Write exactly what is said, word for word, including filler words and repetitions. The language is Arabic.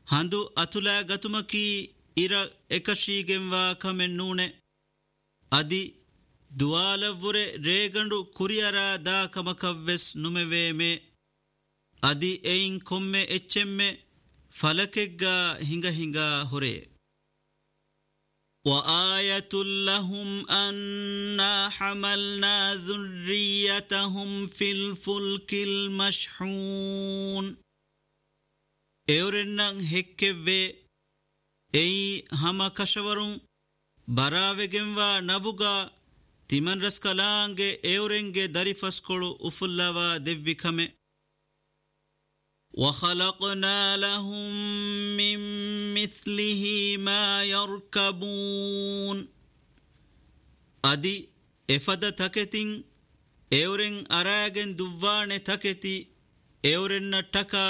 handu atula gatumaki ira ekashigenwa kamen nune adi duala vure regandu kuriyara da kamakavves numeveme adi ein komme echemme falakegga hinga hinga hore wa ayatul lahum anna hamalna dhurriyyatahum fil fulkil mashhun eurennan hekkeve ei hama kashawarun baravegenwa nabuga timan raskalange eurenge darifaskolu ufullawa devvikame وخلقنا لهم من مثله ما يركبون أدي إفدا تكتين أورن أراغن دوان تكتي أورن تكا